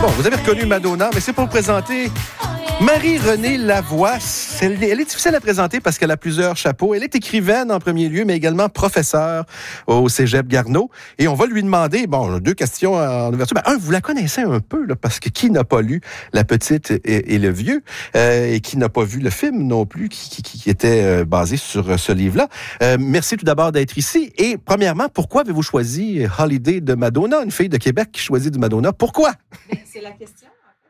Bon, vous avez reconnu Madonna, mais c'est pour présenter Marie-Renée Lavoie. Elle est difficile à présenter parce qu'elle a plusieurs chapeaux. Elle est écrivaine en premier lieu, mais également professeure au Cégep Garneau. Et on va lui demander, bon, 2 questions en ouverture. Ben, vous la connaissez un peu, là, parce que qui n'a pas lu La Petite et le Vieux, et qui n'a pas vu le film non plus, qui était basé sur ce livre-là. Merci tout d'abord d'être ici. Et premièrement, pourquoi avez-vous choisi Holiday de Madonna, une fille de Québec qui choisit du Madonna? Pourquoi? C'est la question.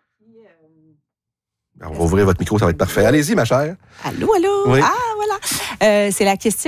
On va ouvrir votre micro, ça va être parfait. Allez-y, ma chère. Allô? Oui. Ah, voilà. C'est la question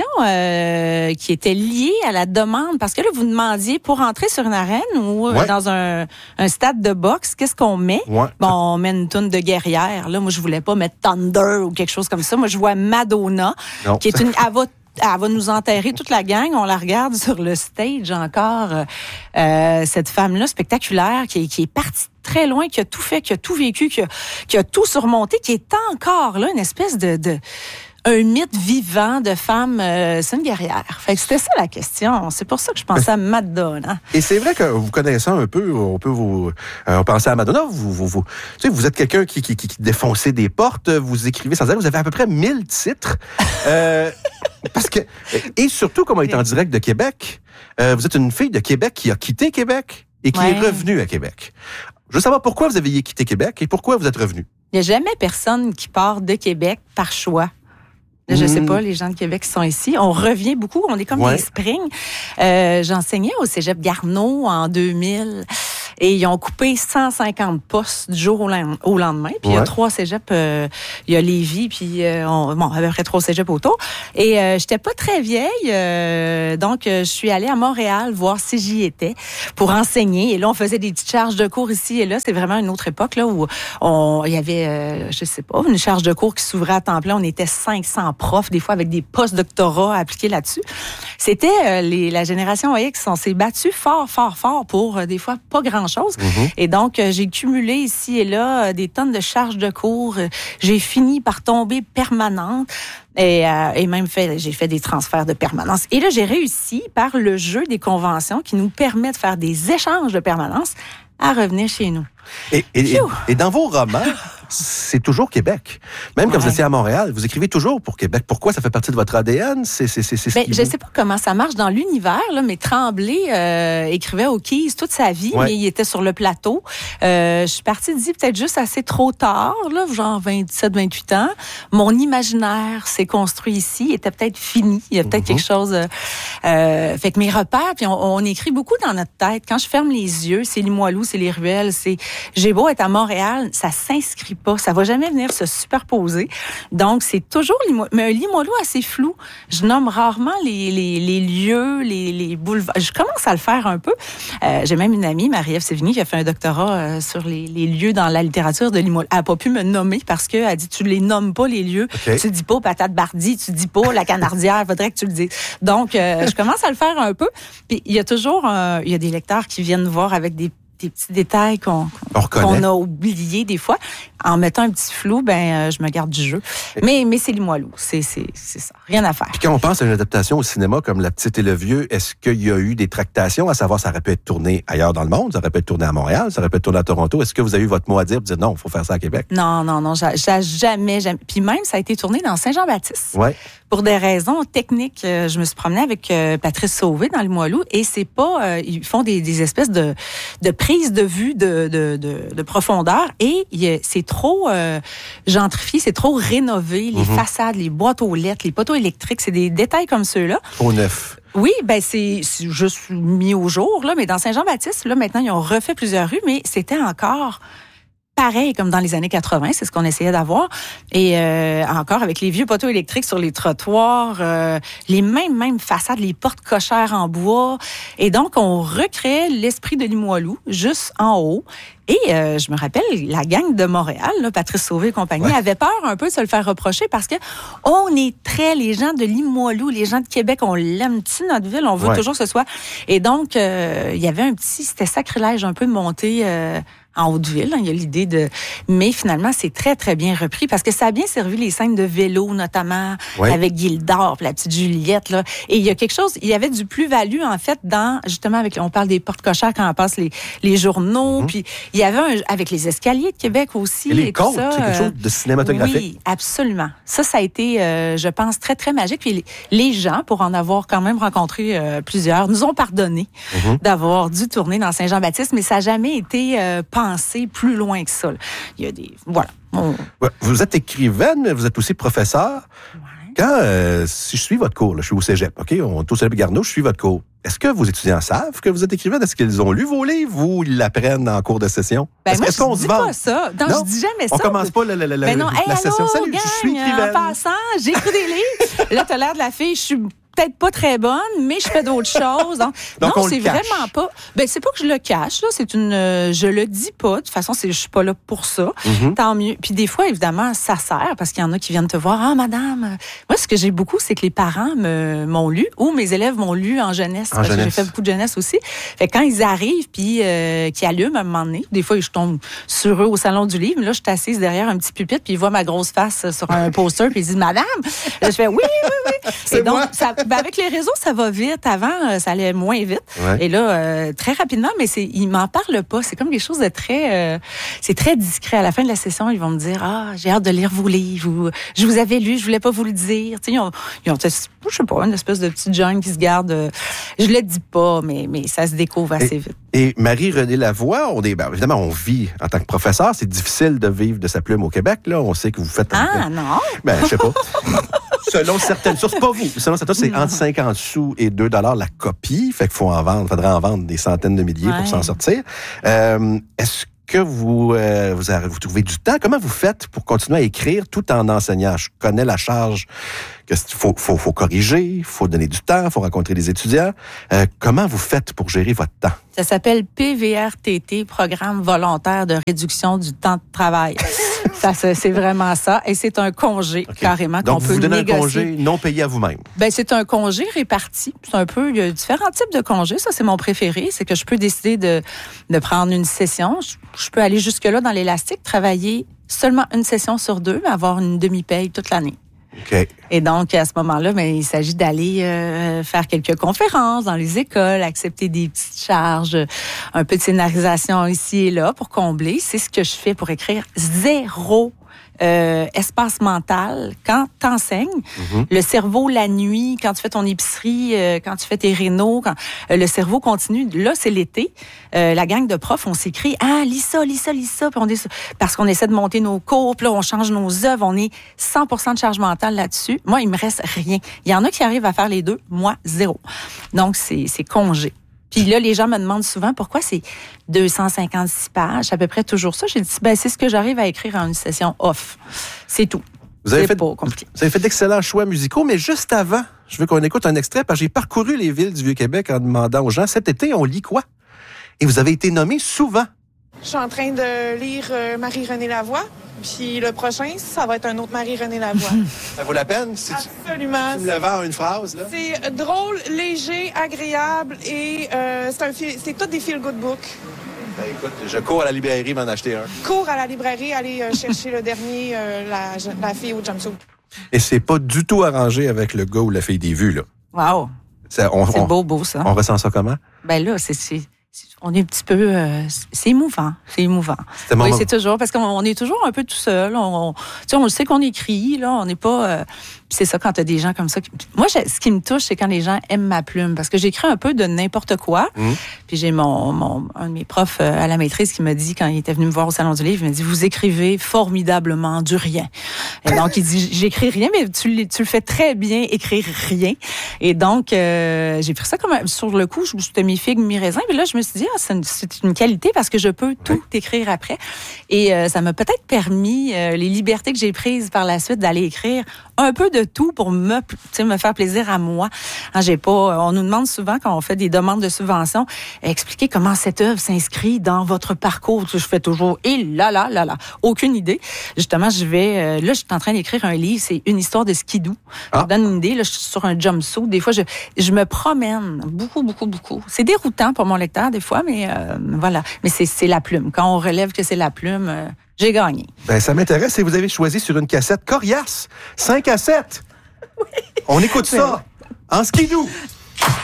qui était liée à la demande. Parce que là, vous demandiez, pour entrer sur une arène ou dans un stade de boxe, qu'est-ce qu'on met? Ouais. Bon, on met une toune de guerrière. Là, moi, je voulais pas mettre Thunder ou quelque chose comme ça. Moi, je vois Madonna, qui est une... Elle va nous enterrer toute la gang. On la regarde sur le stage encore. Cette femme-là, spectaculaire, qui est partie très loin, qui a tout fait, qui a tout vécu, qui a tout surmonté, qui est encore là, une espèce de un mythe vivant de femme. C'est une guerrière. Fait que c'était ça la question. C'est pour ça que je pensais à Madonna. Et c'est vrai que vous connaissant un peu, on peut vous penser à Madonna. Tu sais, vous êtes quelqu'un qui défonçait des portes. Vous écrivez sans arrêt. Vous avez à peu près 1000 titres. Parce que, et surtout, comme on est en direct de Québec, vous êtes une fille de Québec qui a quitté Québec et qui est revenue à Québec. Je veux savoir pourquoi vous avez quitté Québec et pourquoi vous êtes revenue. Il n'y a jamais personne qui part de Québec par choix. Là, je sais pas, les gens de Québec qui sont ici. On revient beaucoup, on est comme des springs. J'enseignais au Cégep Garneau en 2000. Et ils ont coupé 150 postes du jour au lendemain. Puis il y a 3 cégeps, il y a Lévis, puis à peu près 3 cégeps autour. Et j'étais pas très vieille, donc je suis allée à Montréal voir si j'y étais pour enseigner. Et là, on faisait des petites charges de cours ici et là. C'était vraiment une autre époque là où il y avait, je sais pas, une charge de cours qui s'ouvrait à temps plein. On était 500 profs, des fois avec des post-doctorats appliqués là-dessus. C'était la génération X, on s'est battu fort pour des fois pas grand-chose. Et donc, j'ai cumulé ici et là des tonnes de charges de cours. J'ai fini par tomber permanente et même j'ai fait des transferts de permanence. Et là, j'ai réussi par le jeu des conventions qui nous permet de faire des échanges de permanence à revenir chez nous. Et dans vos romans, c'est toujours Québec. Même quand vous étiez à Montréal, vous écrivez toujours pour Québec. Pourquoi? Ça fait partie de votre ADN? Je sais pas comment ça marche dans l'univers, là, mais Tremblay écrivait au Keys toute sa vie, mais il était sur le plateau. Je suis partie d'ici peut-être juste assez trop tard, là, genre 27-28 ans. Mon imaginaire s'est construit ici, était peut-être fini. Il y a peut-être quelque chose... fait que mes repères, puis on écrit beaucoup dans notre tête. Quand je ferme les yeux, c'est Limoilou, c'est les ruelles, j'ai beau être à Montréal, ça s'inscrit pas, ça va jamais venir se superposer. Donc, c'est toujours mais un Limoilou assez flou. Je nomme rarement les lieux, les boulevards. Je commence à le faire un peu. J'ai même une amie, Marie-Ève Sévigny, qui a fait un doctorat sur les lieux dans la littérature de Limoilou. Elle n'a pas pu me nommer parce qu'elle a dit, tu les nommes pas, les lieux. Okay. Tu dis pas Patate Bardi, tu dis pas la Canardière, il faudrait que tu le dises. Donc, je commence à le faire un peu. Puis, il y a toujours il y a des lecteurs qui viennent voir avec des petits détails qu'on a oubliés des fois. En mettant un petit flou, je me garde du jeu. Mais c'est Limoilou, c'est ça. Rien à faire. Puis quand on pense à une adaptation au cinéma comme La Petite et le Vieux, est-ce qu'il y a eu des tractations, à savoir ça aurait pu être tourné ailleurs dans le monde, ça aurait pu être tourné à Montréal, ça aurait pu être tourné à Toronto? Est-ce que vous avez eu votre mot à dire pour dire non, il faut faire ça à Québec? Non, jamais. Puis même, ça a été tourné dans Saint-Jean-Baptiste. Ouais. Pour des raisons techniques, je me suis promenée avec Patrice Sauvé dans Limoilou et c'est pas... ils font des espèces de prises de vue de profondeur et c'est trop gentrifié, c'est trop rénové. Les façades, les boîtes aux lettres, les poteaux électriques, c'est des détails comme ceux-là. Au neuf. Oui, c'est juste mis au jour, là, mais dans Saint-Jean-Baptiste, là, maintenant, ils ont refait plusieurs rues, mais c'était encore... pareil comme dans les années 80, c'est ce qu'on essayait d'avoir. Et encore avec les vieux poteaux électriques sur les trottoirs, les mêmes façades, les portes cochères en bois. Et donc, on recréait l'esprit de Limoilou juste en haut. Et je me rappelle, la gang de Montréal, là, Patrice Sauvé et compagnie, avait peur un peu de se le faire reprocher parce que on est les gens de Limoilou, les gens de Québec, on l'aime-tu notre ville, on veut toujours que ce soit. Et donc, il y avait c'était sacrilège un peu de monter en Haute-Ville. Il y a l'idée de... Mais finalement, c'est très, très bien repris parce que ça a bien servi les scènes de vélo, notamment, avec Gildor, la petite Juliette. Là. Et il y a quelque chose... Il y avait du plus-value, en fait, dans... Justement, on parle des porte-cochères quand on passe les journaux. Puis il y avait avec les escaliers de Québec aussi. Et les contes, c'est quelque chose de cinématographique. Oui, absolument. Ça a été, je pense, très, très magique. Puis les gens, pour en avoir quand même rencontré plusieurs, nous ont pardonné d'avoir dû tourner dans Saint-Jean-Baptiste, mais ça n'a jamais été pensé plus loin que ça. Il y a des... Voilà. Vous êtes écrivaine, mais vous êtes aussi professeur. Ouais. Quand, si je suis votre cours, là, je suis au cégep, OK? On est au cégep Garneau, je suis votre cours. Est-ce que vos étudiants savent que vous êtes écrivaine? Est-ce qu'ils ont lu vos livres ou ils l'apprennent en cours de session? Ben moi, je dis pas ça. Non, je dis jamais ça. On commence pas la session. Salut, gang, je suis écrivaine. En passant, j'écris des livres. Là, t'as l'air de la fille, je suis peut-être pas très bonne, mais je fais d'autres choses. Donc non, c'est vraiment pas... Ben, c'est pas que je le cache, là. C'est une... je le dis pas. De toute façon, je suis pas là pour ça. Tant mieux. Puis des fois, évidemment, ça sert parce qu'il y en a qui viennent te voir. Ah, madame... Moi, ce que j'ai beaucoup, c'est que les parents m'ont lu ou mes élèves m'ont lu en jeunesse. Parce que j'ai fait beaucoup de jeunesse aussi. Fait que quand ils arrivent puis qu'ils allument à un moment donné, des fois, je tombe sur eux au salon du livre. Mais là, je suis assise derrière un petit pupitre puis ils voient ma grosse face sur un poster puis ils disent « Madame! » Là, je fais « Oui, oui, oui. » Et donc, avec les réseaux, ça va vite. Avant, ça allait moins vite. Ouais. Et là, très rapidement, mais ils m'en parlent pas. C'est comme quelque chose de très... c'est très discret. À la fin de la session, ils vont me dire « Ah, j'ai hâte de lire vos livres. Je vous avais lu, je voulais pas vous le dire. » Tu sais, ils ont je sais pas, une espèce de petite jungle qui se garde. Je le dis pas, mais ça se découvre assez vite. Et Marie-Renée Lavoie, évidemment, on vit en tant que professeur. C'est difficile de vivre de sa plume au Québec. Là, on sait que vous faites... Ah, non? Ben, je sais pas. Selon certaines sources, pas vous. Selon certaines sources, c'est entre 50 sous et 2 $ la copie. Fait qu'il faudrait en vendre des centaines de milliers pour s'en sortir. Est-ce que vous trouvez du temps? Comment vous faites pour continuer à écrire tout en enseignant? Je connais la charge qu'il faut corriger, il faut donner du temps, il faut rencontrer des étudiants. Comment vous faites pour gérer votre temps? Ça s'appelle PVRTT, Programme volontaire de réduction du temps de travail. C'est vraiment ça. Et c'est un congé, carrément, qu'on peut négocier. Donc, vous donnez un congé non payé à vous-même? Ben, c'est un congé réparti. C'est un peu... Il y a différents types de congés. Ça, c'est mon préféré. C'est que je peux décider de prendre une session. Je peux aller jusque-là dans l'élastique, travailler seulement une session sur 2, mais avoir une demi-paye toute l'année. Okay. Et donc, à ce moment-là, il s'agit d'aller faire quelques conférences dans les écoles, accepter des petites charges, un peu de scénarisation ici et là pour combler. C'est ce que je fais pour écrire. Zéro espace mental. Quand t'enseignes, le cerveau, la nuit, quand tu fais ton épicerie, quand tu fais tes rénaux, le cerveau continue. Là, c'est l'été. La gang de profs, on s'écrit « Ah, lis ça. » Puis parce qu'on essaie de monter nos cours, puis là, on change nos œuvres. On est 100% de charge mentale là-dessus. Moi, il me reste rien. Il y en a qui arrivent à faire les deux. Moi, zéro. Donc, c'est congé. Puis là, les gens me demandent souvent pourquoi c'est 256 pages, à peu près toujours ça. J'ai dit, c'est ce que j'arrive à écrire en une session off. C'est tout. Vous avez fait d'excellents choix musicaux, mais juste avant, je veux qu'on écoute un extrait, parce que j'ai parcouru les villes du Vieux-Québec en demandant aux gens, cet été, on lit quoi? Et vous avez été nommé souvent. Je suis en train de lire Marie-Renée Lavoie. Puis le prochain, ça va être un autre Marie-Renée Lavoie. Ça vaut la peine? Absolument. Tu me le vends en une phrase, là? C'est drôle, léger, agréable et c'est tout des feel-good books. Ben, écoute, je cours à la librairie m'en acheter un. Cours à la librairie, aller chercher le dernier, la fille au jumpsuit. Et c'est pas du tout arrangé avec le gars ou la fille des vues, là. Wow. C'est beau, ça. On ressent ça comment? Ben là, on est un petit peu... c'est émouvant. Oui, c'est toujours... Parce qu'on est toujours un peu tout seul. On le sait qu'on écrit, là. On n'est pas... c'est ça, quand tu as des gens comme ça. Moi, ce qui me touche, c'est quand les gens aiment ma plume. Parce que j'écris un peu de n'importe quoi. Puis j'ai un de mes profs à la maîtrise qui m'a dit, quand il était venu me voir au Salon du Livre, il m'a dit, vous écrivez formidablement du rien. Et donc, il dit, j'écris rien, mais tu le fais très bien, écrire rien. Et donc, j'ai pris ça comme sur le coup, c'était mi-figue, mi-raisin. Puis là, je me suis dit, c'est une qualité parce que je peux tout écrire après. Et ça m'a peut-être permis, les libertés que j'ai prises par la suite, d'aller écrire un peu de tout pour me faire plaisir à moi. On nous demande souvent, quand on fait des demandes de subvention, expliquer comment cette œuvre s'inscrit dans votre parcours. Je fais toujours, aucune idée. Justement, je suis en train d'écrire un livre, c'est une histoire de skidoo. Je vous donne une idée, là, je suis sur un jumpsuit. Des fois, je me promène beaucoup. C'est déroutant pour mon lecteur des fois, mais voilà. Mais c'est la plume. Quand on relève que c'est la plume, j'ai gagné. Ben, ça m'intéresse et vous avez choisi sur une cassette coriace, 5 à 7. Oui. On écoute ça en skidoo.